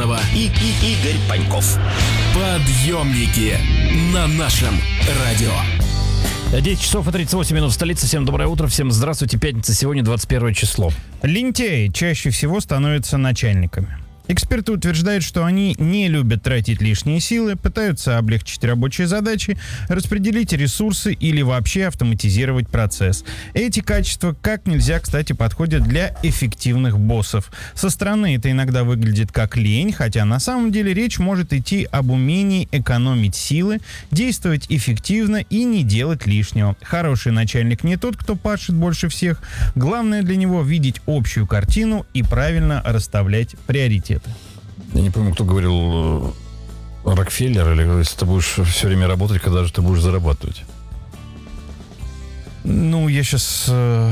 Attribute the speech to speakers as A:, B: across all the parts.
A: Асланова и Игорь Паньков. Подъемники на нашем радио.
B: 10 часов и 38 минут в столице. Всем доброе утро, всем здравствуйте. Пятница, сегодня 21 число.
C: Лентяи чаще всего становятся начальниками. Эксперты утверждают, что они не любят тратить лишние силы, пытаются облегчить рабочие задачи, распределить ресурсы или вообще автоматизировать процесс. Эти качества как нельзя, кстати, подходят для эффективных боссов. Со стороны это иногда выглядит как лень, хотя на самом деле речь может идти об умении экономить силы, действовать эффективно и не делать лишнего. Хороший начальник не тот, кто пашет больше всех. Главное для него видеть общую картину и правильно расставлять приоритеты.
B: Я не помню, кто говорил, Рокфеллер, или если ты будешь все время работать, когда же ты будешь зарабатывать?
C: Ну, я сейчас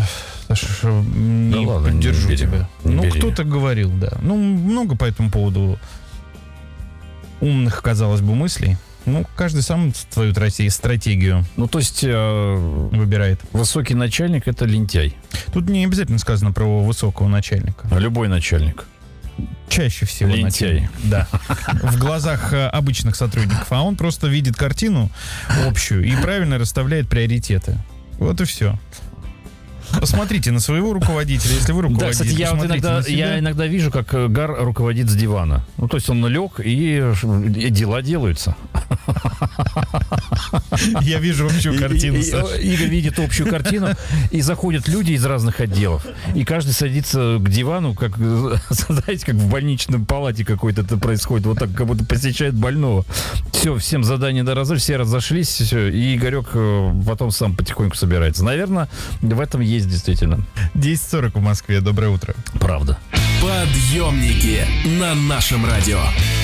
C: не поддержу тебя. Кто-то говорил, да. Ну, много по этому поводу умных, казалось бы, мыслей. Ну, каждый сам свою стратегию
B: то есть
C: выбирает.
B: Высокий начальник — это лентяй.
C: Тут не обязательно сказано про высокого начальника.
B: Любой начальник.
C: Чаще всего
B: лентяй.
C: Да. В глазах обычных сотрудников. А он просто видит картину общую и правильно расставляет приоритеты. Вот и все. Посмотрите на своего руководителя, если вы руководитель.
B: Да, кстати, я иногда вижу, как Гар руководит с дивана. То есть он лег, и дела делаются.
C: Я вижу общую картину, Саша.
B: Игорь видит общую картину, и заходят люди из разных отделов. И каждый садится к дивану, как, знаете, как в больничной палате какой-то это происходит. Вот так, как будто посещает больного. Все, всем задания разошлись, все разошлись, все, и Игорек потом сам потихоньку собирается. Наверное, в этом есть действительно.
C: 10:40 в Москве. Доброе утро.
B: Правда.
A: Подъемники на нашем радио.